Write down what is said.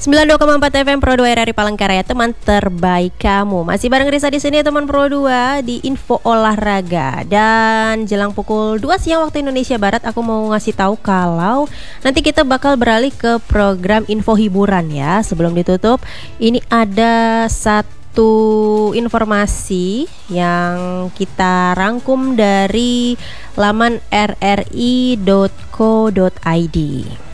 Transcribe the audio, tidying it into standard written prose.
92,4 FM Pro 2 RRI Palangkaraya, teman terbaik kamu. Masih bareng Risa di sini teman Pro 2 di Info Olahraga. Dan jelang pukul 2 siang waktu Indonesia Barat, aku mau ngasih tahu kalau nanti kita bakal beralih ke program info hiburan ya. Sebelum ditutup, ini ada satu informasi yang kita rangkum dari laman rri.co.id.